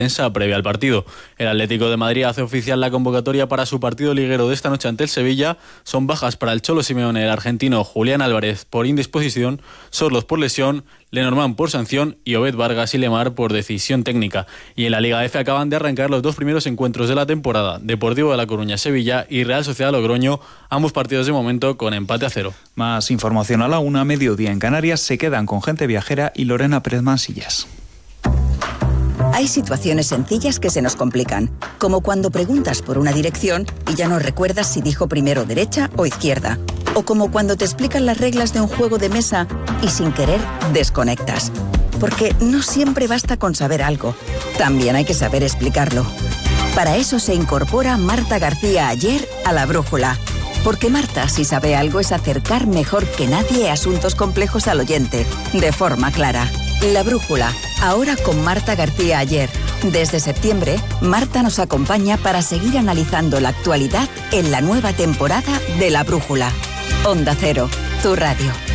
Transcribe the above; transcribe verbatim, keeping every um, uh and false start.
previa al partido. El Atlético de Madrid hace oficial la convocatoria para su partido liguero de esta noche ante el Sevilla. Son bajas para el Cholo Simeone, el argentino Julián Álvarez por indisposición, Sorloz por lesión, Lenormand por sanción y Obed Vargas y Lemar por decisión técnica. Y en la Liga F acaban de arrancar los dos primeros encuentros de la temporada: Deportivo de La Coruña Sevilla y Real Sociedad Logroño, ambos partidos de momento con empate a cero. Más información a la una, mediodía en Canarias. Se quedan con Gente Viajera y Lorena Pérez Mansillas. Hay situaciones sencillas que se nos complican, como cuando preguntas por una dirección y ya no recuerdas si dijo primero derecha o izquierda, o como cuando te explican las reglas de un juego de mesa y sin querer desconectas. Porque no siempre basta con saber algo, también hay que saber explicarlo. Para eso se incorpora Marta García Ayer a La Brújula. Porque Marta, si sabe algo, es acercar mejor que nadie asuntos complejos al oyente, de forma clara. La Brújula, ahora con Marta García Ayer. Desde septiembre, Marta nos acompaña para seguir analizando la actualidad en la nueva temporada de La Brújula. Onda Cero, tu radio.